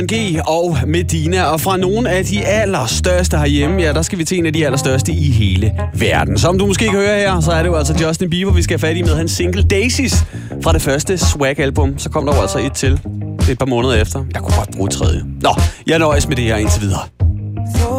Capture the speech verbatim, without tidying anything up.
G og Medina, og fra nogle af de allerstørste herhjemme, ja, der skal vi til en af de allerstørste i hele verden. Som du måske kan høre her, så er det jo altså Justin Bieber, vi skal have fat i med hans single Daisies fra det første Swag-album. Så kom der jo altså et til et par måneder efter. Jeg kunne godt bruge et tredje. Nå, jeg nøjes med det her indtil videre.